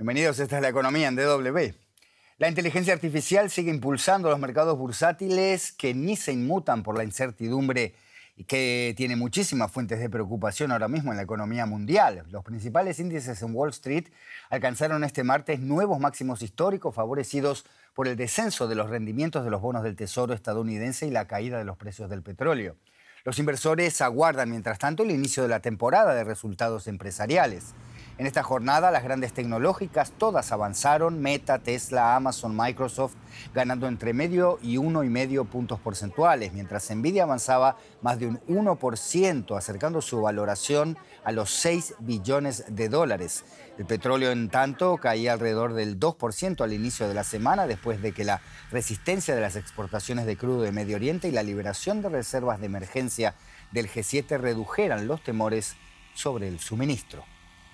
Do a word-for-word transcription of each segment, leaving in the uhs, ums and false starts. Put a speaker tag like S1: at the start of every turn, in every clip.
S1: Bienvenidos, esta es La Economía en D W. La inteligencia artificial sigue impulsando los mercados bursátiles que ni se inmutan por la incertidumbre y que tiene muchísimas fuentes de preocupación ahora mismo en la economía mundial. Los principales índices en Wall Street alcanzaron este martes nuevos máximos históricos favorecidos por el descenso de los rendimientos de los bonos del Tesoro estadounidense y la caída de los precios del petróleo. Los inversores aguardan, mientras tanto, el inicio de la temporada de resultados empresariales. En esta jornada, las grandes tecnológicas todas avanzaron: Meta, Tesla, Amazon, Microsoft, ganando entre medio y uno y medio puntos porcentuales, mientras Nvidia avanzaba más de un uno por ciento, acercando su valoración a los seis billones de dólares. El petróleo, en tanto, caía alrededor del dos por ciento al inicio de la semana, después de que la resistencia de las exportaciones de crudo de Medio Oriente y la liberación de reservas de emergencia del G siete redujeran los temores sobre el suministro.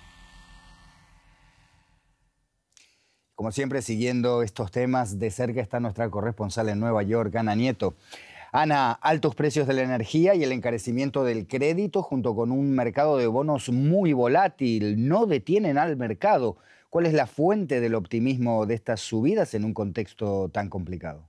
S1: Como siempre, siguiendo estos temas de cerca está nuestra corresponsal en Nueva York, Ana Nieto. Ana, altos precios de la energía y el encarecimiento del crédito, junto con un mercado de bonos muy volátil, no detienen al mercado. ¿Cuál es la fuente del optimismo de estas subidas en un contexto tan complicado?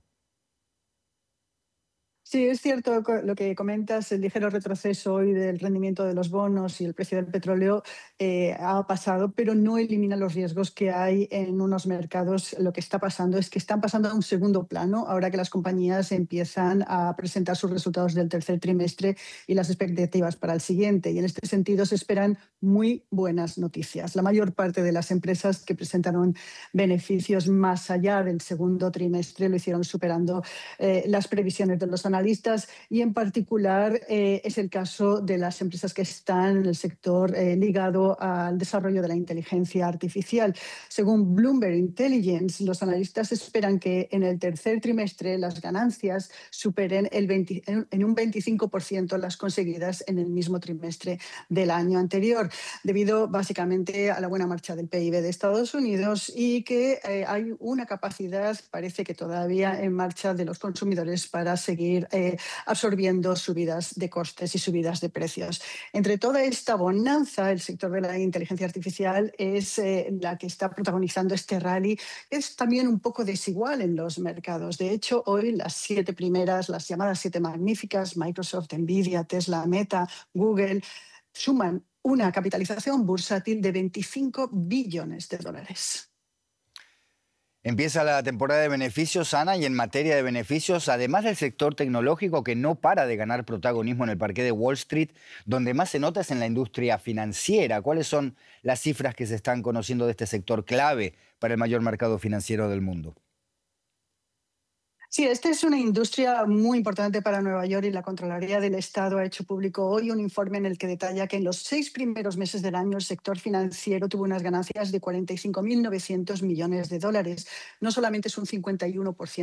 S2: Sí, es cierto co- lo que comentas, el ligero retroceso hoy del rendimiento de los bonos y el precio del petróleo eh, ha pasado, pero no elimina los riesgos que hay en unos mercados. Lo que está pasando es que están pasando a un segundo plano ahora que las compañías empiezan a presentar sus resultados del tercer trimestre y las expectativas para el siguiente. Y en este sentido se esperan muy buenas noticias. La mayor parte de las empresas que presentaron beneficios más allá del segundo trimestre lo hicieron superando eh, las previsiones de los analistas, y en particular eh, es el caso de las empresas que están en el sector eh, ligado al desarrollo de la inteligencia artificial. Según Bloomberg Intelligence, los analistas esperan que en el tercer trimestre las ganancias superen el veinte, en un veinticinco por ciento las conseguidas en el mismo trimestre del año anterior, debido básicamente a la buena marcha del P I B de Estados Unidos y que eh, hay una capacidad, parece que todavía en marcha, de los consumidores para seguir eh, absorbiendo subidas de costes y subidas de precios. Entre toda esta bonanza, el sector de la inteligencia artificial es eh, la que está protagonizando este rally. Es también un poco desigual en los mercados. De hecho, hoy las siete primeras, las llamadas siete magníficas, Microsoft, Nvidia, Tesla, Meta, Google, suman una capitalización bursátil de veinticinco billones de dólares.
S1: Empieza la temporada de beneficios, Ana, y en materia de beneficios, además del sector tecnológico que no para de ganar protagonismo en el parqué de Wall Street, donde más se nota es en la industria financiera. ¿Cuáles son las cifras que se están conociendo de este sector clave para el mayor mercado financiero del mundo?
S2: Sí, esta es una industria muy importante para Nueva York, y la Contraloría del Estado ha hecho público hoy un informe en el que detalla que en los seis primeros meses del año el sector financiero tuvo unas ganancias de cuarenta y cinco mil novecientos millones de dólares. No solamente es un cincuenta y uno por ciento